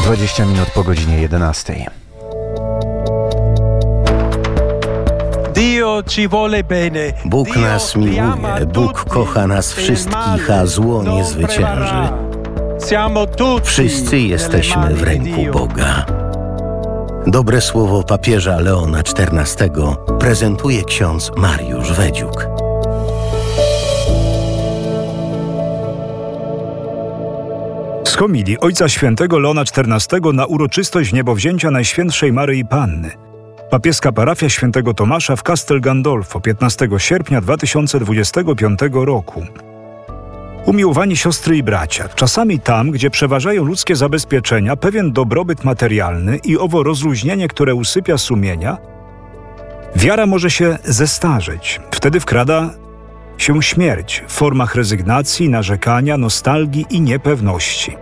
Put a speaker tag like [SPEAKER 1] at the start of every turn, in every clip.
[SPEAKER 1] 20 minut po godzinie 11.
[SPEAKER 2] Bóg nas miłuje, Bóg kocha nas wszystkich, a zło nie zwycięży. Wszyscy jesteśmy w ręku Boga. Dobre słowo papieża Leona XIV prezentuje ksiądz Mariusz Wedziuk.
[SPEAKER 3] Z homilii Ojca Świętego Leona XIV na uroczystość wniebowzięcia Najświętszej Maryi Panny. Papieska parafia Świętego Tomasza w Castel Gandolfo 15 sierpnia 2025 roku. Umiłowani siostry i bracia, czasami tam, gdzie przeważają ludzkie zabezpieczenia, pewien dobrobyt materialny i owo rozluźnienie, które usypia sumienia, wiara może się zestarzeć. Wtedy wkrada się śmierć w formach rezygnacji, narzekania, nostalgii i niepewności.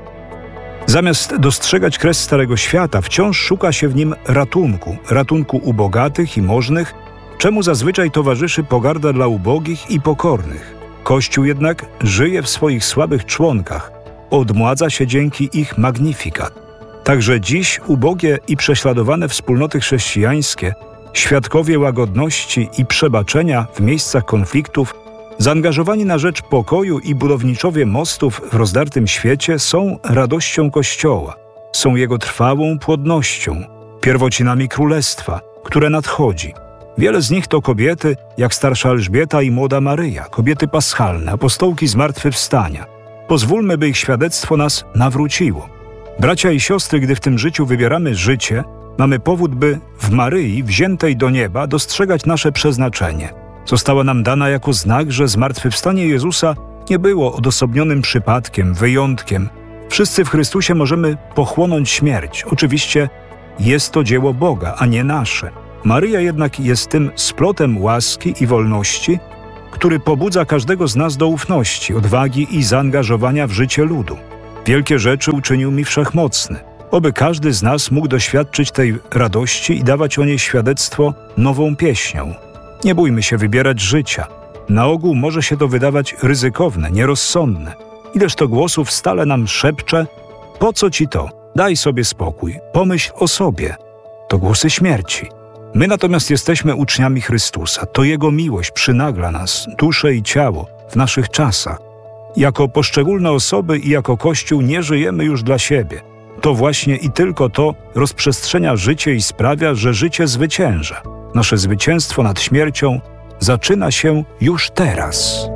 [SPEAKER 3] Zamiast dostrzegać kres Starego Świata, wciąż szuka się w nim ratunku u bogatych i możnych, czemu zazwyczaj towarzyszy pogarda dla ubogich i pokornych. Kościół jednak żyje w swoich słabych członkach, odmładza się dzięki ich magnifikat. Także dziś ubogie i prześladowane wspólnoty chrześcijańskie, świadkowie łagodności i przebaczenia w miejscach konfliktów, zaangażowani na rzecz pokoju i budowniczowie mostów w rozdartym świecie są radością Kościoła, są jego trwałą płodnością, pierwocinami Królestwa, które nadchodzi. Wiele z nich to kobiety, jak starsza Elżbieta i młoda Maryja, kobiety paschalne, apostołki zmartwychwstania. Pozwólmy, by ich świadectwo nas nawróciło. Bracia i siostry, gdy w tym życiu wybieramy życie, mamy powód, by w Maryi, wziętej do nieba, dostrzegać nasze przeznaczenie. Została nam dana jako znak, że zmartwychwstanie Jezusa nie było odosobnionym przypadkiem, wyjątkiem. Wszyscy w Chrystusie możemy pochłonąć śmierć. Oczywiście jest to dzieło Boga, a nie nasze. Maryja jednak jest tym splotem łaski i wolności, który pobudza każdego z nas do ufności, odwagi i zaangażowania w życie ludu. Wielkie rzeczy uczynił mi Wszechmocny. Oby każdy z nas mógł doświadczyć tej radości i dawać o niej świadectwo nową pieśnią. Nie bójmy się wybierać życia. Na ogół może się to wydawać ryzykowne, nierozsądne. Ileż to głosów stale nam szepcze: po co ci to? Daj sobie spokój, pomyśl o sobie. To głosy śmierci. My natomiast jesteśmy uczniami Chrystusa. To Jego miłość przynagla nas, duszę i ciało, w naszych czasach. Jako poszczególne osoby i jako Kościół nie żyjemy już dla siebie. To właśnie i tylko to rozprzestrzenia życie i sprawia, że życie zwycięża. Nasze zwycięstwo nad śmiercią zaczyna się już teraz.